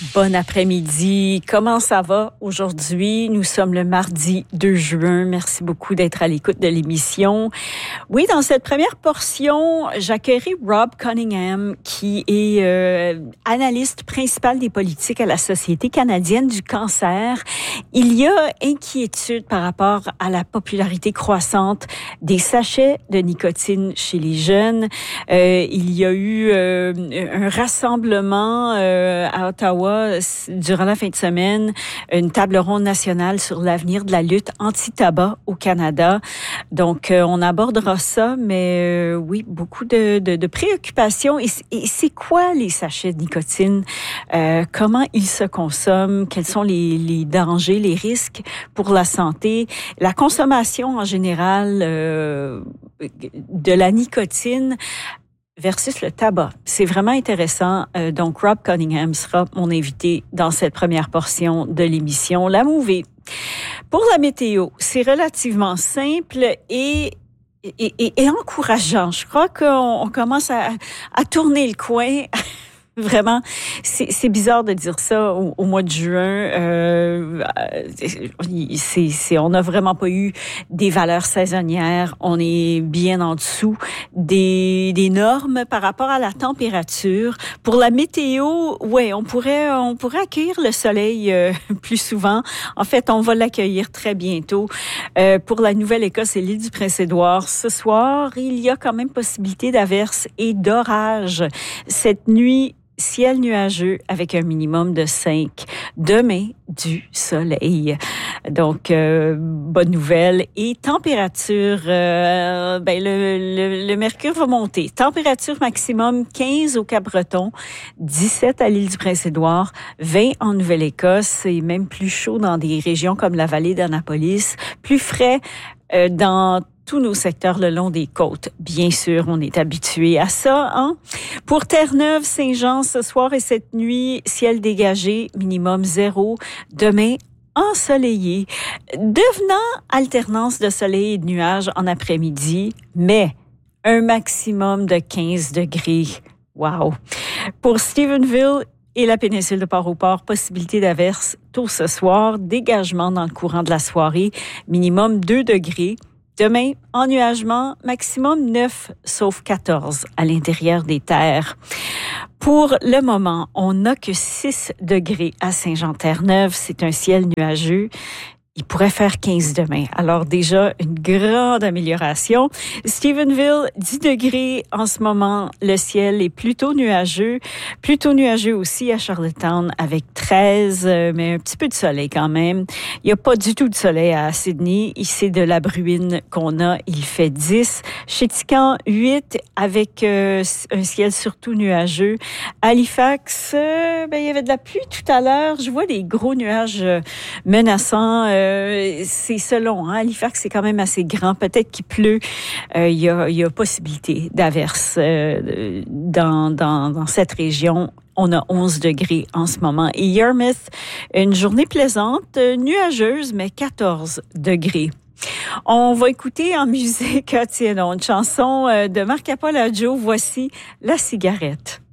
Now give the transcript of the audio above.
Bon après-midi. Comment ça va aujourd'hui? Nous sommes le mardi 2 juin. Merci beaucoup d'être à l'écoute de l'émission. Oui, dans cette première portion, j'accueillerai Rob Cunningham, qui est analyste principal des politiques à la Société canadienne du cancer. Il y a inquiétude par rapport à la popularité croissante des sachets de nicotine chez les jeunes. Il y a eu un rassemblement à Ottawa durant la fin de semaine, une table ronde nationale sur l'avenir de la lutte anti-tabac au Canada. Donc, on abordera ça, mais oui, beaucoup de préoccupations. Et c'est quoi les sachets de nicotine? Comment ils se consomment? Quels sont les dangers, les risques pour la santé? La consommation en général de la nicotine versus le tabac. C'est vraiment intéressant. Donc, Rob Cunningham sera mon invité dans cette première portion de l'émission La Mouvée. Pour la météo, c'est relativement simple et encourageant. Je crois qu'on commence à tourner le coin. Vraiment, c'est bizarre de dire ça au mois de juin. On n'a vraiment pas eu des valeurs saisonnières. On est bien en dessous des normes par rapport à la température. Pour la météo, ouais, on pourrait accueillir le soleil plus souvent. En fait, on va l'accueillir très bientôt. Pour la Nouvelle-Écosse et l'île du Prince-Édouard, ce soir, il y a quand même possibilité d'averses et d'orages. Cette nuit, ciel nuageux avec un minimum de 5. Demain, du soleil. Donc, bonne nouvelle. Et température, le mercure va monter. Température maximum 15 au Cap-Breton, 17 à l'île du Prince-Édouard, 20 en Nouvelle-Écosse et même plus chaud dans des régions comme la vallée d'Annapolis. Plus frais dans tous nos secteurs le long des côtes. Bien sûr, on est habitué à ça, hein? Pour Terre-Neuve, Saint-Jean, ce soir et cette nuit, ciel dégagé, minimum 0. Demain, ensoleillé, devenant alternance de soleil et de nuages en après-midi, mais un maximum de 15 degrés. Wow! Pour Stephenville et la péninsule de Port-au-Port, possibilité d'averse tôt ce soir, dégagement dans le courant de la soirée, minimum 2 degrés. Demain, ennuagement, maximum 9, sauf 14 à l'intérieur des terres. Pour le moment, on n'a que 6 degrés à Saint-Jean-Terre-Neuve. C'est un ciel nuageux. Il pourrait faire 15 demain. Alors déjà, une grande amélioration. Stephenville, 10 degrés en ce moment. Le ciel est plutôt nuageux. Plutôt nuageux aussi à Charlottetown avec 13, mais un petit peu de soleil quand même. Il n'y a pas du tout de soleil à Sydney. Ici, de la bruine qu'on a, il fait 10. Chéticamp, 8 avec un ciel surtout nuageux. Halifax, il y avait de la pluie tout à l'heure. Je vois des gros nuages menaçants. C'est selon. Halifax, c'est quand même assez grand. Peut-être qu'il pleut. Il y a possibilité d'averse dans cette région. On a 11 degrés en ce moment. Et Yarmouth, une journée plaisante, nuageuse, mais 14 degrés. On va écouter en musique, tiens donc, une chanson de Marc Apollo. Voici La cigarette.